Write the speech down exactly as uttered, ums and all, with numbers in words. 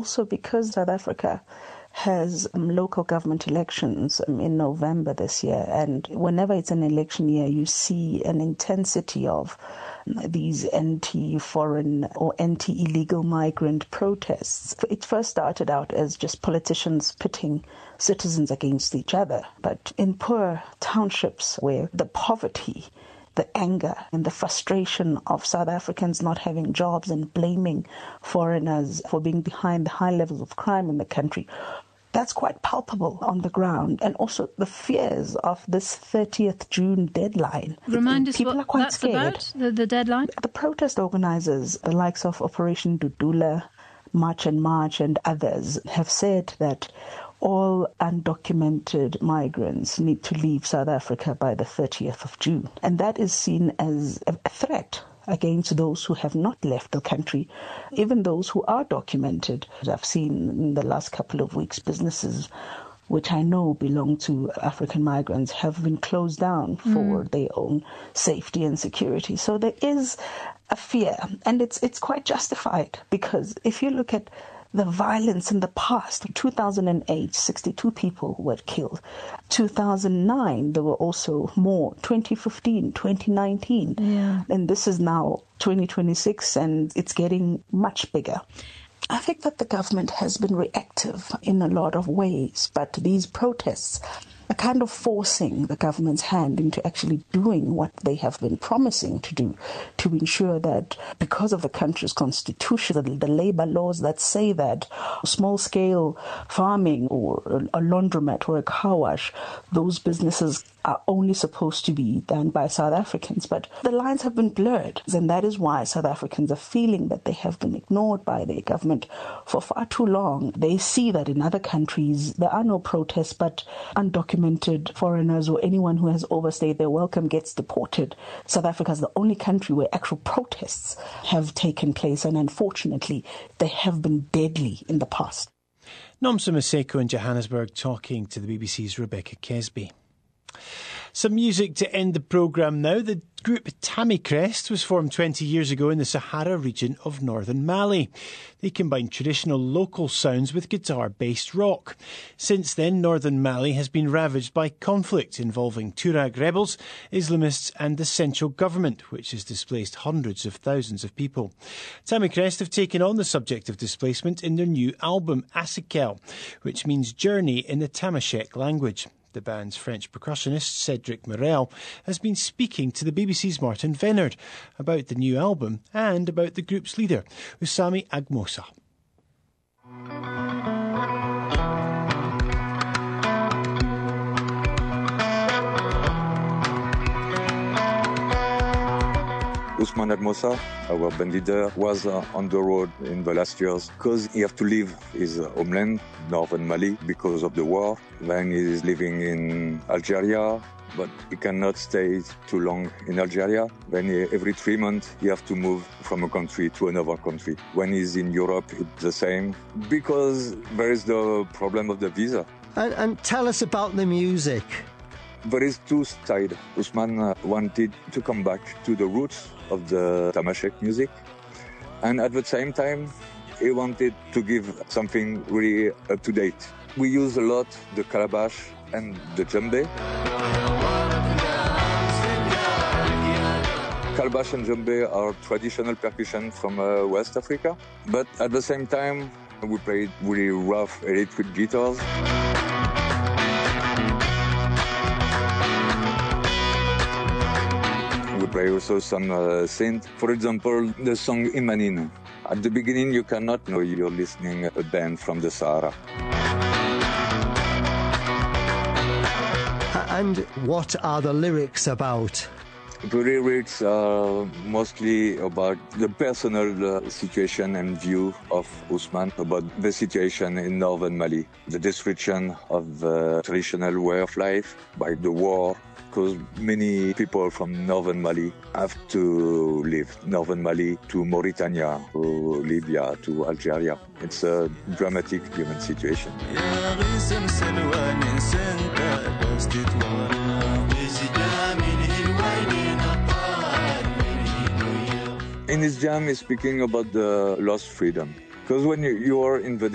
also because South Africa has um, local government elections um, in November this year. And whenever it's an election year, you see an intensity of these anti-foreign or anti-illegal migrant protests. It first started out as just politicians pitting citizens against each other. But in poor townships where the poverty, the anger and the frustration of South Africans not having jobs and blaming foreigners for being behind the high levels of crime in the country, that's quite palpable on the ground. And also the fears of this thirtieth of June deadline. Remind us People what are quite that's scared. about, the, the deadline? The protest organisers, the likes of Operation Dudula, March and March and others, have said that all undocumented migrants need to leave South Africa by the thirtieth of June. And that is seen as a threat against those who have not left the country, even those who are documented. I've seen in the last couple of weeks businesses which I know belong to African migrants have been closed down for mm. their own safety and security. So there is a fear, and it's it's quite justified, because if you look at the violence in the past, two thousand eight, sixty-two people were killed. two thousand nine, there were also more. twenty fifteen, twenty nineteen. Yeah. And this is now twenty twenty-six, and it's getting much bigger. I think that the government has been reactive in a lot of ways, but these protests are kind of forcing the government's hand into actually doing what they have been promising to do, to ensure that because of the country's constitution, the, the labor laws that say that small-scale farming or a laundromat or a car wash, those businesses are only supposed to be done by South Africans. But the lines have been blurred, and that is why South Africans are feeling that they have been ignored by their government for far too long. They see that in other countries there are no protests, but undocumented foreigners or anyone who has overstayed their welcome gets deported. South Africa is the only country where actual protests have taken place, and unfortunately they have been deadly in the past. Nomsa Maseko in Johannesburg talking to the B B C's Rebecca Kesby. Some music to end the programme now. The group Tammy Crest was formed twenty years ago in the Sahara region of northern Mali. They combine traditional local sounds with guitar-based rock. Since then, northern Mali has been ravaged by conflict involving Tuareg rebels, Islamists and the central government, which has displaced hundreds of thousands of people. Tammy Crest have taken on the subject of displacement in their new album, Asikel, which means journey in the Tamashek language. The band's French percussionist, Cedric Morel, has been speaking to the B B C's Martin Vennard about the new album and about the group's leader, Usami Agmosa. Ousmane Agmosa, our band leader, was uh, on the road in the last years because he have to leave his uh, homeland, northern Mali, because of the war. Then he is living in Algeria, but he cannot stay too long in Algeria. Then he, every three months he have to move from a country to another country. When he's in Europe, it's the same, because there is the problem of the visa. And, and tell us about the music. There is two sides. Ousmane uh, wanted to come back to the roots of the Tamashek music, and at the same time he wanted to give something really up to date. We use a lot the calabash and the djembe. Calabash and djembe are traditional percussion from uh, West Africa, but at the same time we played really rough electric guitars. We play also some uh, synth. For example, the song Imanine. At the beginning, you cannot know you're listening to a band from the Sahara. And what are the lyrics about? The lyrics are mostly about the personal uh, situation and view of Ousmane about the situation in northern Mali, the destruction of the traditional way of life by the war, because many people from northern Mali have to leave northern Mali to Mauritania, to Libya, to Algeria. It's a dramatic human situation. In his jam, he's speaking about the lost freedom. Because when you, you are in the